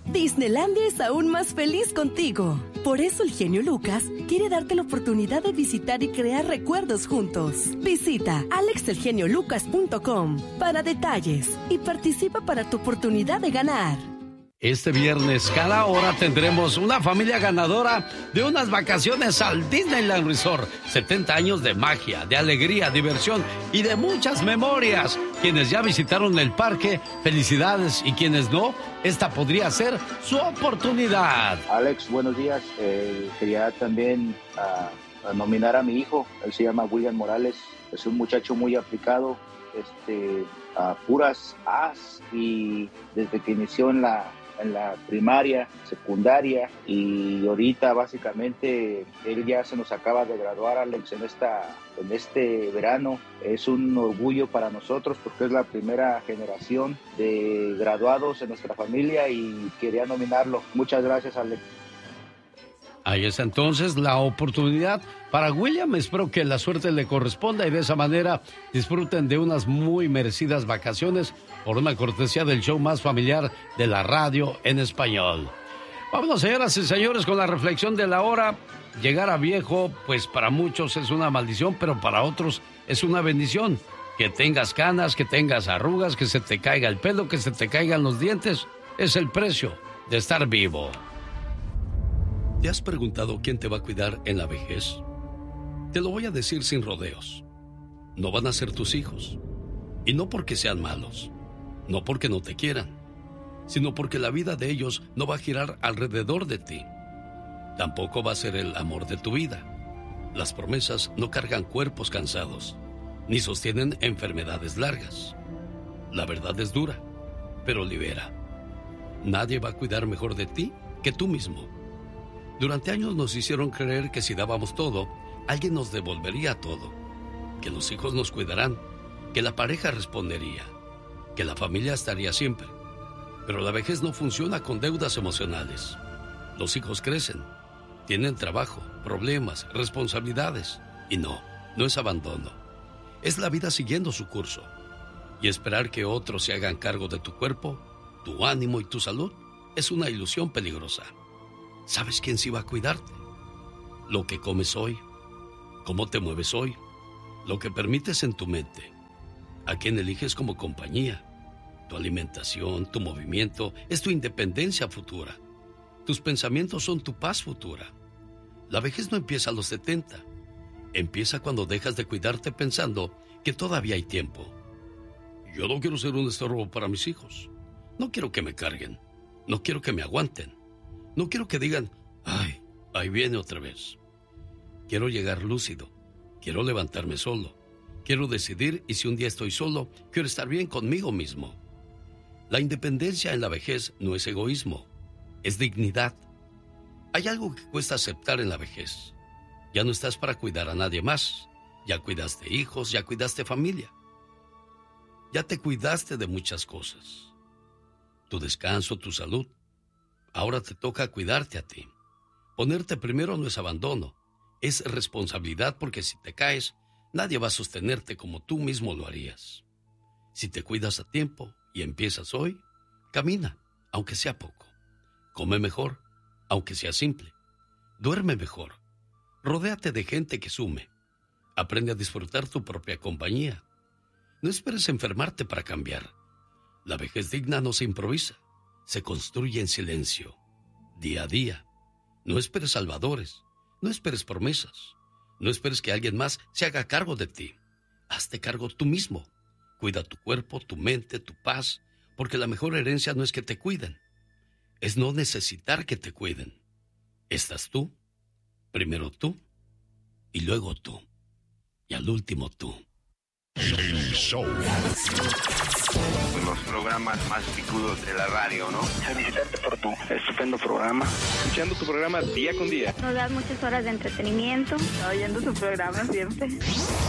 Disneylandia es aún más feliz contigo. Por eso el genio Lucas quiere darte la oportunidad de visitar y crear recuerdos juntos. Visita alexelgeniolucas.com para detalles y participa para tu oportunidad de ganar. Este viernes, cada hora tendremos una familia ganadora de unas vacaciones al Disneyland Resort. 70 años de magia, de alegría, diversión y de muchas memorias. Quienes ya visitaron el parque, felicidades. Y quienes no, esta podría ser su oportunidad. Alex, buenos días. Quería también nominar a mi hijo. Él se llama William Morales. Es un muchacho muy aplicado, a puras A's, y desde que inició en la primaria, secundaria, y ahorita básicamente él ya se nos acaba de graduar, Alex, en este verano. Es un orgullo para nosotros porque es la primera generación de graduados en nuestra familia y quería nominarlo. Muchas gracias, Alex. Ahí es entonces la oportunidad para William. Espero que la suerte le corresponda y de esa manera disfruten de unas muy merecidas vacaciones por una cortesía del show más familiar de la radio en español. Vámonos, señoras y señores, con la reflexión de la hora. Llegar a viejo, pues para muchos es una maldición, pero para otros es una bendición. Que tengas canas, que tengas arrugas, que se te caiga el pelo, que se te caigan los dientes, es el precio de estar vivo. ¿Te has preguntado quién te va a cuidar en la vejez? Te lo voy a decir sin rodeos. No van a ser tus hijos. Y no porque sean malos, no porque no te quieran, sino porque la vida de ellos no va a girar alrededor de ti. Tampoco va a ser el amor de tu vida. Las promesas no cargan cuerpos cansados, ni sostienen enfermedades largas. La verdad es dura, pero libera. Nadie va a cuidar mejor de ti que tú mismo. Durante años nos hicieron creer que si dábamos todo, alguien nos devolvería todo, que los hijos nos cuidarán, que la pareja respondería, que la familia estaría siempre. Pero la vejez no funciona con deudas emocionales. Los hijos crecen, tienen trabajo, problemas, responsabilidades. Y no es abandono. Es la vida siguiendo su curso. Y esperar que otros se hagan cargo de tu cuerpo, tu ánimo y tu salud es una ilusión peligrosa. ¿Sabes quién sí va a cuidarte? Lo que comes hoy, cómo te mueves hoy, lo que permites en tu mente, a quién eliges como compañía. Tu alimentación, tu movimiento, es tu independencia futura. Tus pensamientos son tu paz futura. La vejez no empieza a los 70. Empieza cuando dejas de cuidarte pensando que todavía hay tiempo. Yo no quiero ser un estorbo para mis hijos. No quiero que me carguen. No quiero que me aguanten. No quiero que digan, ay, ahí viene otra vez. Quiero llegar lúcido. Quiero levantarme solo. Quiero decidir, y si un día estoy solo, quiero estar bien conmigo mismo. La independencia en la vejez no es egoísmo, es dignidad. Hay algo que cuesta aceptar en la vejez. Ya no estás para cuidar a nadie más. Ya cuidaste hijos, ya cuidaste familia. Ya te cuidaste de muchas cosas. Tu descanso, tu salud. Ahora te toca cuidarte a ti. Ponerte primero no es abandono, es responsabilidad, porque si te caes, nadie va a sostenerte como tú mismo lo harías. Si te cuidas a tiempo y empiezas hoy, camina, aunque sea poco. Come mejor, aunque sea simple. Duerme mejor. Rodéate de gente que sume. Aprende a disfrutar tu propia compañía. No esperes enfermarte para cambiar. La vejez digna no se improvisa. Se construye en silencio, día a día. No esperes salvadores, no esperes promesas, no esperes que alguien más se haga cargo de ti. Hazte cargo tú mismo. Cuida tu cuerpo, tu mente, tu paz, porque la mejor herencia no es que te cuiden, es no necesitar que te cuiden. Estás tú, primero tú, y luego tú, y al último tú. El show. Los programas más picudos de la radio, ¿no? Felicitarte por tu estupendo programa. Escuchando tu programa día con día. Nos das muchas horas de entretenimiento. Oyendo tu programa siempre.